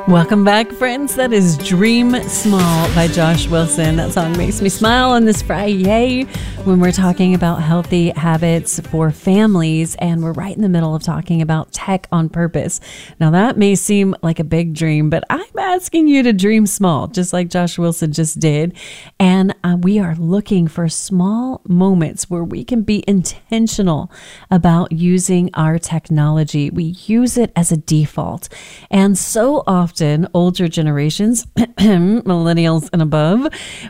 Welcome back, friends. That is Dream Small by Josh Wilson. That song makes me smile on this Friday when we're talking about healthy habits for families, and we're right in the middle of talking about tech on purpose. Now, that may seem like a big dream, but I'm asking you to dream small, just like Josh Wilson just did. And we are looking for small moments where we can be intentional about using our technology. We use it as a default. And so often, older generations, millennials and above,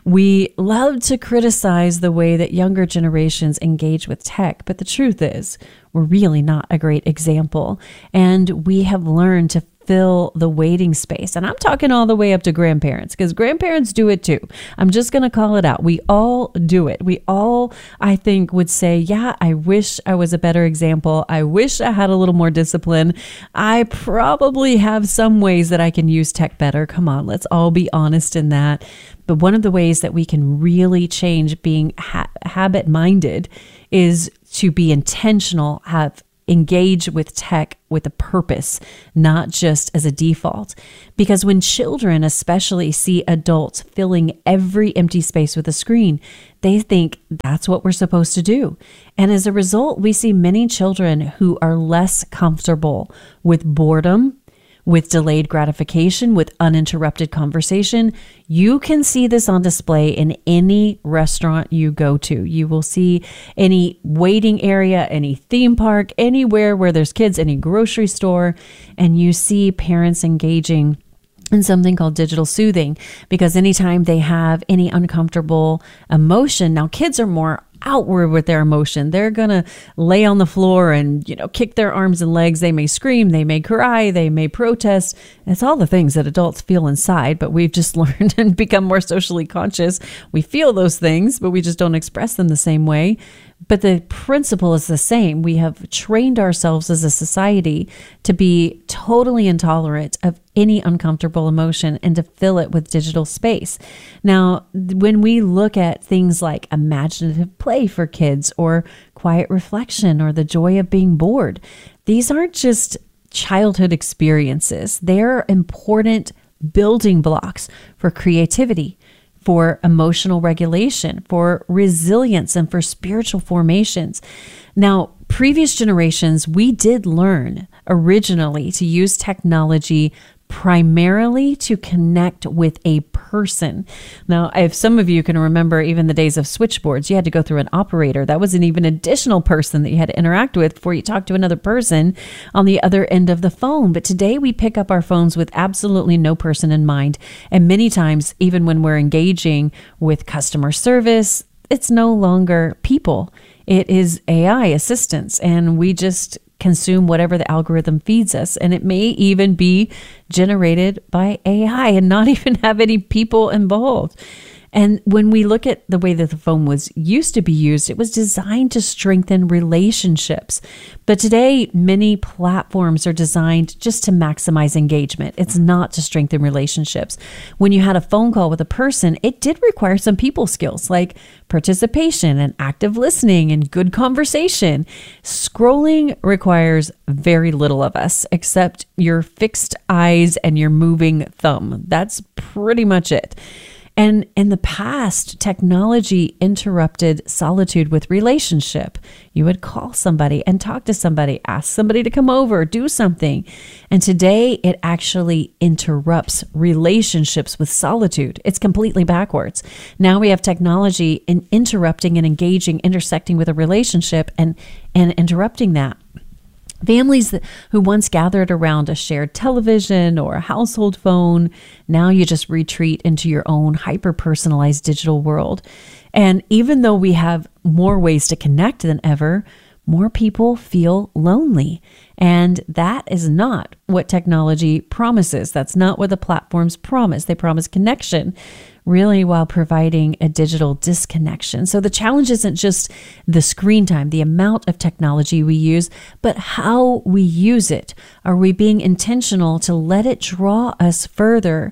we love to criticize the way that younger generations engage with tech. But the truth is, we're really not a great example. And we have learned to fill the waiting space. And I'm talking all the way up to grandparents, because grandparents do it too. I'm just going to call it out. We all do it. We all, I think, would say, yeah, I wish I was a better example. I wish I had a little more discipline. I probably have some ways that I can use tech better. Come on, let's all be honest in that. But one of the ways that we can really change being habit-minded is to be intentional, engage with tech with a purpose, not just as a default. Because when children especially see adults filling every empty space with a screen, they think that's what we're supposed to do. And as a result, we see many children who are less comfortable with boredom, with delayed gratification, with uninterrupted conversation. You can see this on display in any restaurant you go to. You will see any waiting area, any theme park, anywhere where there's kids, any grocery store, and you see parents engaging in something called digital soothing, because anytime they have any uncomfortable emotion, now kids are more outward with their emotion. They're going to lay on the floor and, kick their arms and legs. They may scream, they may cry, they may protest. It's all the things that adults feel inside, but we've just learned and become more socially conscious. We feel those things, but we just don't express them the same way. But the principle is the same. We have trained ourselves as a society to be totally intolerant of any uncomfortable emotion and to fill it with digital space. Now, when we look at things like imaginative play for kids or quiet reflection or the joy of being bored, these aren't just childhood experiences. They're important building blocks for creativity, for emotional regulation, for resilience, and for spiritual formations. Now, previous generations, we did learn originally to use technology primarily to connect with a person. Now, if some of you can remember even the days of switchboards, you had to go through an operator. That was an even additional person that you had to interact with before you talked to another person on the other end of the phone. But today we pick up our phones with absolutely no person in mind. And many times, even when we're engaging with customer service, it's no longer people. It is AI assistants, and we just consume whatever the algorithm feeds us. And it may even be generated by AI and not even have any people involved. And when we look at the way that the phone was used to be used, it was designed to strengthen relationships. But today, many platforms are designed just to maximize engagement. It's not to strengthen relationships. When you had a phone call with a person, it did require some people skills like participation and active listening and good conversation. Scrolling requires very little of us except your fixed eyes and your moving thumb. That's pretty much it. And in the past, technology interrupted solitude with relationship. You would call somebody and talk to somebody, ask somebody to come over, do something. And today, it actually interrupts relationships with solitude. It's completely backwards. Now we have technology in interrupting and engaging, intersecting with a relationship and interrupting that. Families who once gathered around a shared television or a household phone, now you just retreat into your own hyper-personalized digital world. And even though we have more ways to connect than ever, more people feel lonely. And that is not what technology promises. That's not what the platforms promise. They promise connection, really, while providing a digital disconnection. So the challenge isn't just the screen time, the amount of technology we use, but how we use it. Are we being intentional to let it draw us further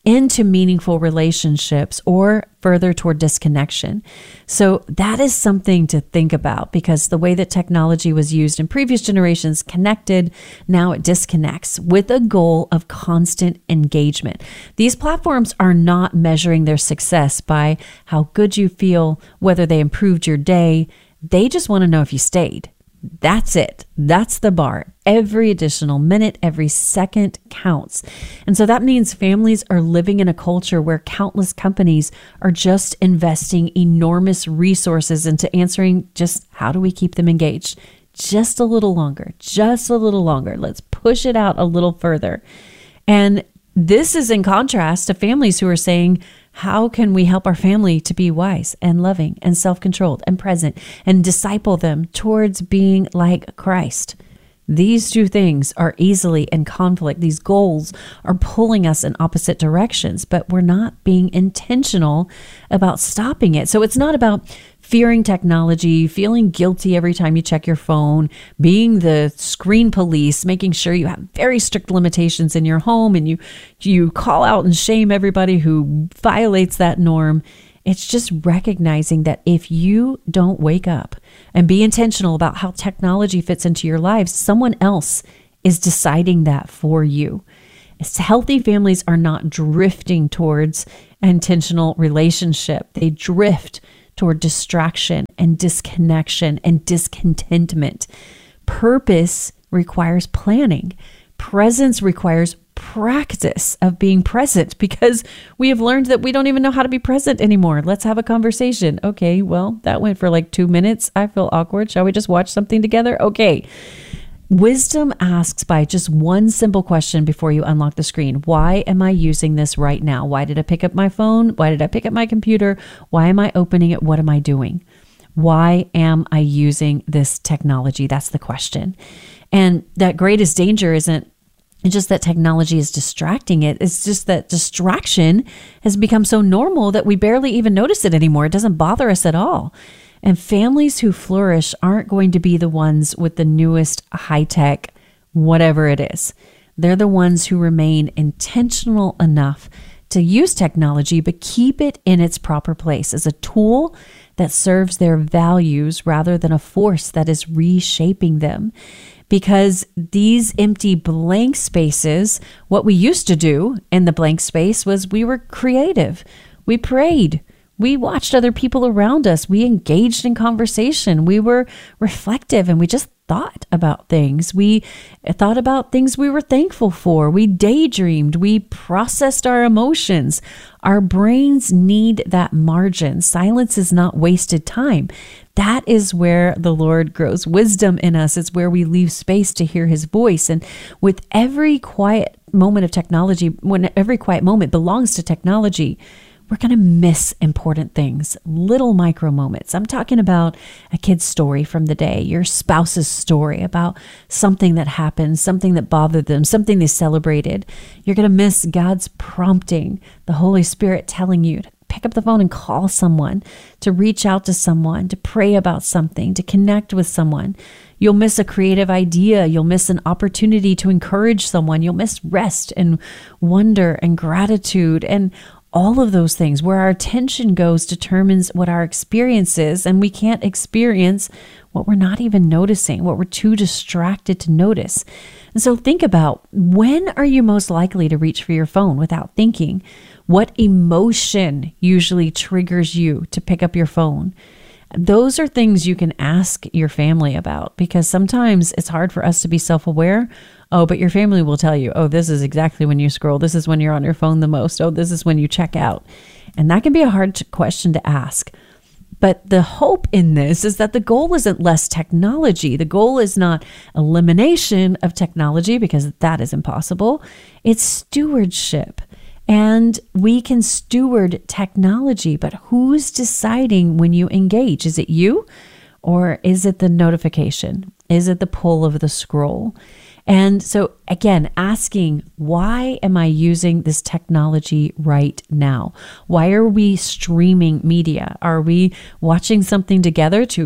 into meaningful relationships or further toward disconnection. So that is something to think about, because the way that technology was used in previous generations connected, now it disconnects with a goal of constant engagement. These platforms are not measuring their success by how good you feel, whether they improved your day. They just want to know if you stayed. That's it. That's the bar. Every additional minute, every second counts. And so that means families are living in a culture where countless companies are just investing enormous resources into answering just how do we keep them engaged? Just a little longer, just a little longer. Let's push it out a little further. And this is in contrast to families who are saying, how can we help our family to be wise and loving and self-controlled and present and disciple them towards being like Christ? These two things are easily in conflict. These goals are pulling us in opposite directions, but we're not being intentional about stopping it. So it's not about fearing technology, feeling guilty every time you check your phone, being the screen police, making sure you have very strict limitations in your home and you call out and shame everybody who violates that norm. It's just recognizing that if you don't wake up and be intentional about how technology fits into your lives, someone else is deciding that for you. Healthy families are not drifting towards intentional relationship. They drift toward distraction and disconnection and discontentment. Purpose requires planning. Presence requires practice of being present, because we have learned that we don't even know how to be present anymore. Let's have a conversation. Okay, well, that went for like 2 minutes. I feel awkward. Shall we just watch something together? Okay. Wisdom asks by just one simple question before you unlock the screen. Why am I using this right now? Why did I pick up my phone? Why did I pick up my computer? Why am I opening it? What am I doing? Why am I using this technology? That's the question. And that greatest danger isn't just that technology is distracting it. It's just that distraction has become so normal that we barely even notice it anymore. It doesn't bother us at all. And families who flourish aren't going to be the ones with the newest high-tech, whatever it is. They're the ones who remain intentional enough to use technology, but keep it in its proper place as a tool that serves their values rather than a force that is reshaping them. Because these empty blank spaces, what we used to do in the blank space was we were creative. We prayed. We watched other people around us. We engaged in conversation. We were reflective and we just thought about things. We thought about things we were thankful for. We daydreamed. We processed our emotions. Our brains need that margin. Silence is not wasted time. That is where the Lord grows wisdom in us. It's where we leave space to hear his voice. And with every quiet moment of technology, when every quiet moment belongs to technology, we're going to miss important things, little micro moments. I'm talking about a kid's story from the day, your spouse's story about something that happened, something that bothered them, something they celebrated. You're going to miss God's prompting, the Holy Spirit telling you to pick up the phone and call someone, to reach out to someone, to pray about something, to connect with someone. You'll miss a creative idea. You'll miss an opportunity to encourage someone. You'll miss rest and wonder and gratitude and all of those things. Where our attention goes determines what our experience is, and we can't experience what we're not even noticing, what we're too distracted to notice. And so think about, when are you most likely to reach for your phone without thinking? What emotion usually triggers you to pick up your phone? Those are things you can ask your family about, because sometimes it's hard for us to be self-aware. Oh, but your family will tell you, oh, this is exactly when you scroll. This is when you're on your phone the most. Oh, this is when you check out. And that can be a hard question to ask. But the hope in this is that the goal isn't less technology. The goal is not elimination of technology, because that is impossible. It's stewardship. And we can steward technology, but who's deciding when you engage? Is it you, or is it the notification? Is it the pull of the scroll? And so again, asking, why am I using this technology right now? Why are we streaming media? Are we watching something together to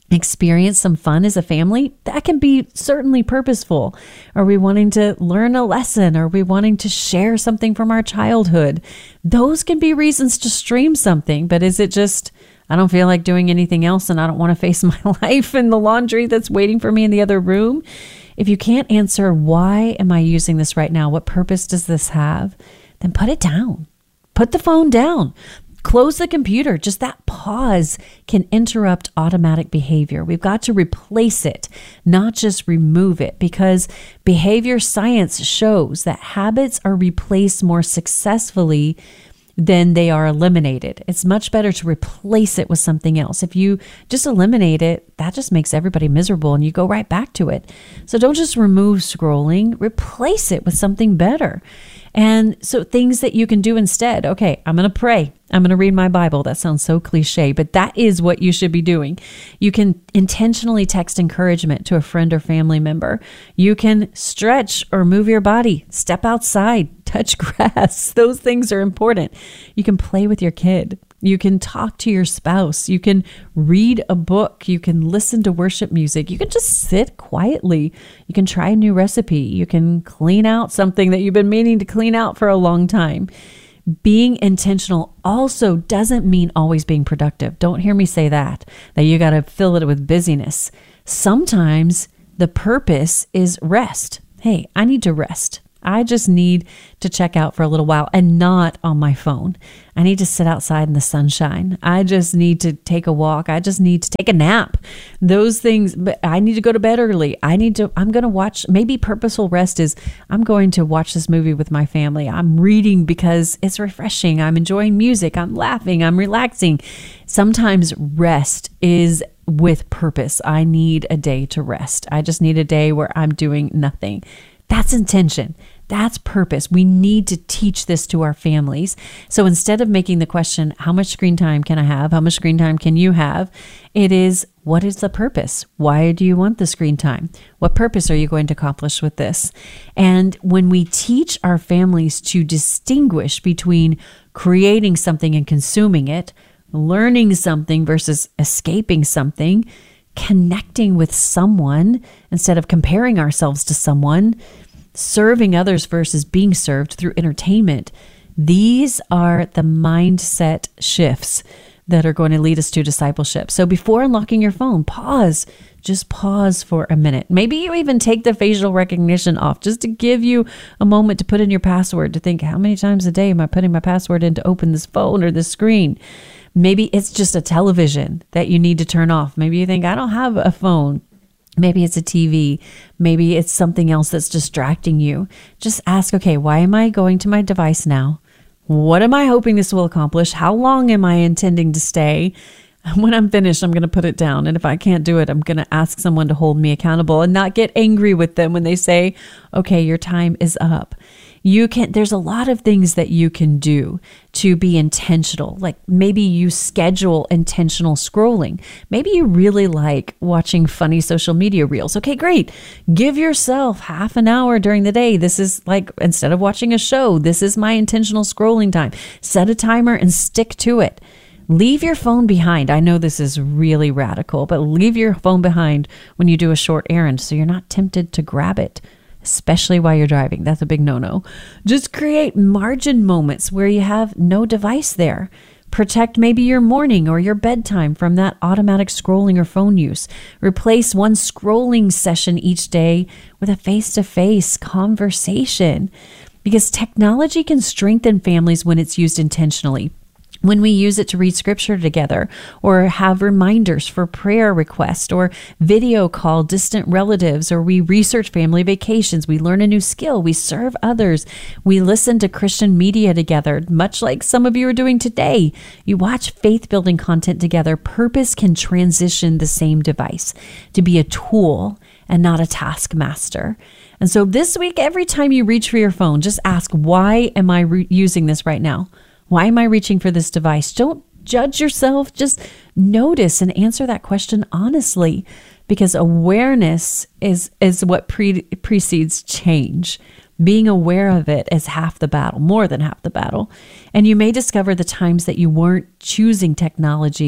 experience some fun as a family, that can be certainly purposeful. Are we wanting to learn a lesson? Are we wanting to share something from our childhood? Those can be reasons to stream something, but is it just, I don't feel like doing anything else and I don't want to face my life and the laundry that's waiting for me in the other room? If you can't answer, why am I using this right now? What purpose does this have? Then put it down. Put the phone down. Close the computer. Just that pause can interrupt automatic behavior. We've got to replace it, not just remove it, because behavior science shows that habits are replaced more successfully than they are eliminated. It's much better to replace it with something else. If you just eliminate it, that just makes everybody miserable and you go right back to it. So don't just remove scrolling, replace it with something better. And so things that you can do instead. Okay, I'm going to pray. I'm going to read my Bible. That sounds so cliche, but that is what you should be doing. You can intentionally text encouragement to a friend or family member. You can stretch or move your body, step outside, touch grass. Those things are important. You can play with your kid. You can talk to your spouse. You can read a book. You can listen to worship music. You can just sit quietly. You can try a new recipe. You can clean out something that you've been meaning to clean out for a long time. Being intentional also doesn't mean always being productive. Don't hear me say that you got to fill it with busyness. Sometimes the purpose is rest. Hey, I need to rest. I just need to check out for a little while and not on my phone. I need to sit outside in the sunshine. I just need to take a walk. I just need to take a nap. Those things, but I need to go to bed early. I'm going to watch, maybe purposeful rest is I'm going to watch this movie with my family. I'm reading because it's refreshing. I'm enjoying music. I'm laughing. I'm relaxing. Sometimes rest is with purpose. I need a day to rest. I just need a day where I'm doing nothing. That's intention. That's purpose. We need to teach this to our families. So instead of making the question, how much screen time can I have? How much screen time can you have? It is, what is the purpose? Why do you want the screen time? What purpose are you going to accomplish with this? And when we teach our families to distinguish between creating something and consuming it, learning something versus escaping something, connecting with someone instead of comparing ourselves to someone, serving others versus being served through entertainment. These are the mindset shifts that are going to lead us to discipleship. So before unlocking your phone, pause. Just pause for a minute. Maybe you even take the facial recognition off just to give you a moment to put in your password, to think, how many times a day am I putting my password in to open this phone or this screen? Maybe it's just a television that you need to turn off. Maybe you think, I don't have a phone. Maybe it's a TV. Maybe it's something else that's distracting you. Just ask, okay, why am I going to my device now? What am I hoping this will accomplish? How long am I intending to stay? When I'm finished, I'm going to put it down. And if I can't do it, I'm going to ask someone to hold me accountable and not get angry with them when they say, okay, your time is up. There's a lot of things that you can do to be intentional. Like maybe you schedule intentional scrolling. Maybe you really like watching funny social media reels. Okay, great. Give yourself half an hour during the day. This is like, instead of watching a show, this is my intentional scrolling time. Set a timer and stick to it. Leave your phone behind. I know this is really radical, but leave your phone behind when you do a short errand so you're not tempted to grab it, especially while you're driving. That's a big no-no. Just create margin moments where you have no device there. Protect maybe your morning or your bedtime from that automatic scrolling or phone use. Replace one scrolling session each day with a face-to-face conversation, because technology can strengthen families when it's used intentionally. When we use it to read scripture together or have reminders for prayer requests or video call distant relatives, or we research family vacations, we learn a new skill, we serve others, we listen to Christian media together, much like some of you are doing today. You watch faith-building content together. Purpose can transition the same device to be a tool and not a taskmaster. And so this week, every time you reach for your phone, just ask, why am I using this right now? Why am I reaching for this device? Don't judge yourself. Just notice and answer that question honestly, because awareness is what precedes change. Being aware of it is half the battle, more than half the battle. And you may discover the times that you weren't choosing technology,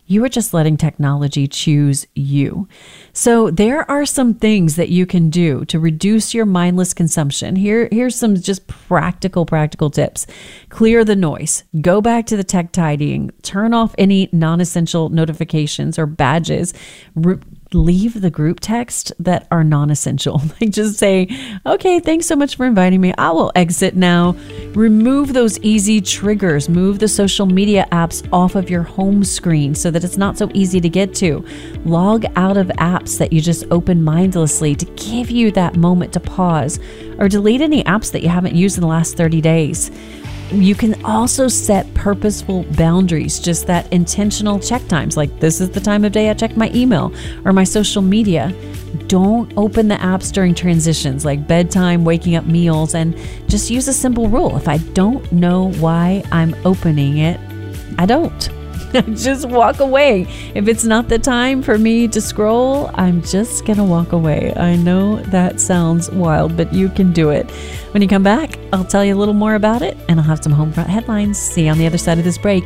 You are just letting technology choose you. So there are some things that you can do to reduce your mindless consumption. Here's some just practical tips. Clear the noise. Go back to the tech tidying. Turn off any non-essential notifications or badges. Leave the group text that are non-essential. Like just say, okay, thanks so much for inviting me. I will exit now. Remove those easy triggers. Move the social media apps off of your home screen so that it's not so easy to get to. Log out of apps that you just open mindlessly to give you that moment to pause, or delete any apps that you haven't used in the last 30 days. You can also set purposeful boundaries, just that intentional check times, like this is the time of day I check my email or my social media. Don't open the apps during transitions like bedtime, waking up, meals, and just use a simple rule. If I don't know why I'm opening it, I don't. Just walk away. If it's not the time for me to scroll, I'm just going to walk away. I know that sounds wild, but you can do it. When you come back, I'll tell you a little more about it, and I'll have some home front headlines. See you on the other side of this break.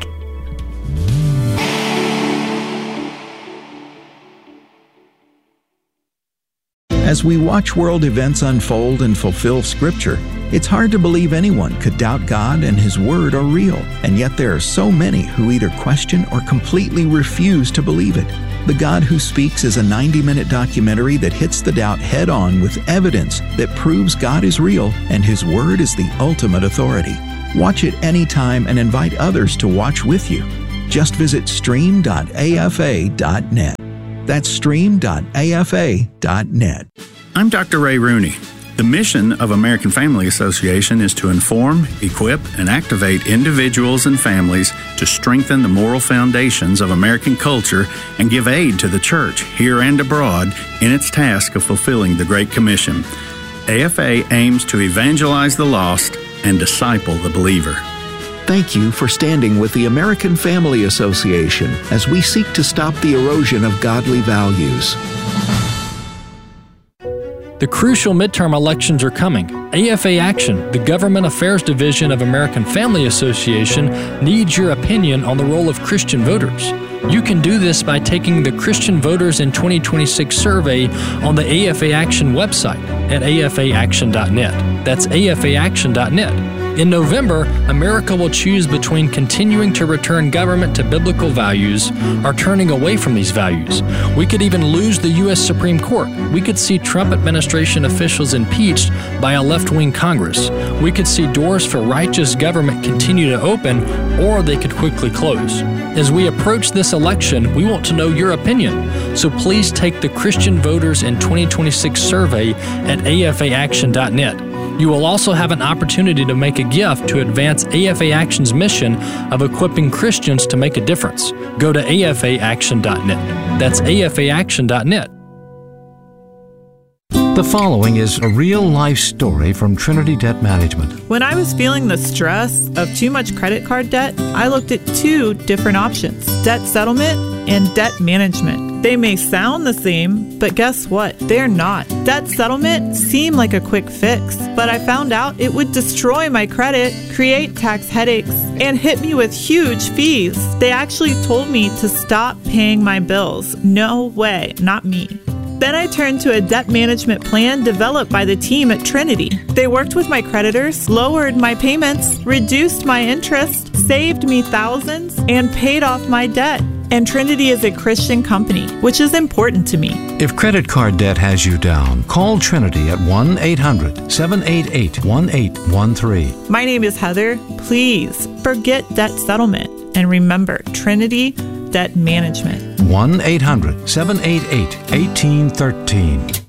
As we watch world events unfold and fulfill Scripture, it's hard to believe anyone could doubt God and His Word are real, and yet there are so many who either question or completely refuse to believe it. The God Who Speaks is a 90-minute documentary that hits the doubt head-on with evidence that proves God is real and His Word is the ultimate authority. Watch it anytime and invite others to watch with you. Just visit stream.afa.net. That's stream.afa.net. I'm Dr. Ray Rooney. The mission of American Family Association is to inform, equip, and activate individuals and families to strengthen the moral foundations of American culture and give aid to the church, here and abroad, in its task of fulfilling the Great Commission. AFA aims to evangelize the lost and disciple the believer. Thank you for standing with the American Family Association as we seek to stop the erosion of godly values. The crucial midterm elections are coming. AFA Action, the Government Affairs Division of American Family Association, needs your opinion on the role of Christian voters. You can do this by taking the Christian Voters in 2026 survey on the AFA Action website at afaaction.net. That's afaaction.net. In November, America will choose between continuing to return government to biblical values or turning away from these values. We could even lose the U.S. Supreme Court. We could see Trump administration officials impeached by a left-wing Congress. We could see doors for righteous government continue to open, or they could quickly close. As we approach this election, we want to know your opinion. So please take the Christian Voters in 2026 survey at afaaction.net. You will also have an opportunity to make a gift to advance AFA Action's mission of equipping Christians to make a difference. Go to afaaction.net. That's afaaction.net. The following is a real-life story from Trinity Debt Management. When I was feeling the stress of too much credit card debt, I looked at two different options: debt settlement and debt management. They may sound the same, but guess what? They're not. Debt settlement seemed like a quick fix, but I found out it would destroy my credit, create tax headaches, and hit me with huge fees. They actually told me to stop paying my bills. No way, not me. Then I turned to a debt management plan developed by the team at Trinity. They worked with my creditors, lowered my payments, reduced my interest, saved me thousands, and paid off my debt. And Trinity is a Christian company, which is important to me. If credit card debt has you down, call Trinity at 1-800-788-1813. My name is Heather. Please forget debt settlement and remember Trinity Debt Management. 1-800-788-1813.